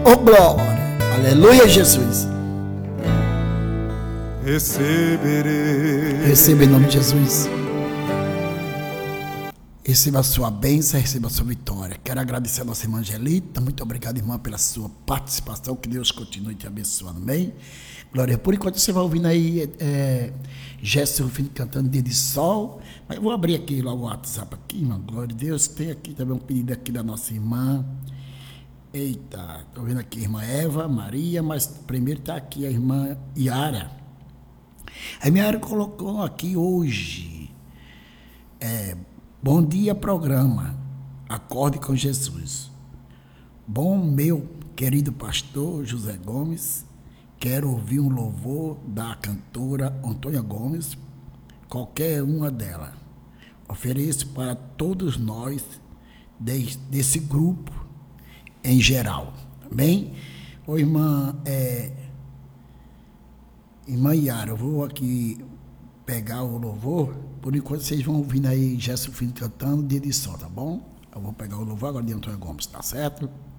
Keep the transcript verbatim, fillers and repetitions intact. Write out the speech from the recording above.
Oh glória, aleluia, Jesus. Receberei. Receba em nome de Jesus. Receba a sua bênção, receba a sua vitória. Quero agradecer a nossa irmã Angelita. Muito obrigado, irmã, pela sua participação. Que Deus continue te abençoando, amém? Glória. Por enquanto você vai ouvindo aí é, Jéssica Rufino cantando Dia de Sol. Mas eu vou abrir aqui logo o WhatsApp aqui, irmã. Glória a Deus. Tem aqui também um pedido aqui da nossa irmã. Eita, estou vendo aqui a irmã Eva, Maria, mas primeiro está aqui a irmã Yara. A minha Yara colocou aqui hoje, é, bom dia programa, acorde com Jesus. Bom meu querido pastor José Gomes, quero ouvir um louvor da cantora Antônia Gomes, qualquer uma dela. Ofereço para todos nós de, desse grupo em geral, amém? Ô irmã, é, irmã Yara, eu vou aqui pegar o louvor, por enquanto vocês vão ouvindo aí Jéssica Fino cantando Dia de Sol, tá bom? Eu vou pegar o louvor agora de Antônio Gomes, tá certo?